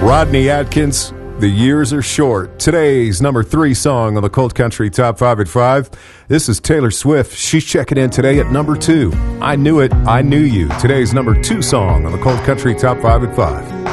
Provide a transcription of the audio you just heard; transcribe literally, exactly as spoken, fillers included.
Rodney Atkins, The Years Are Short. Today's number three song on the Cold Country Top five at five. This is Taylor Swift. She's checking in today at number two. I Knew It, I Knew You. Today's number two song on the Cold Country Top five at five.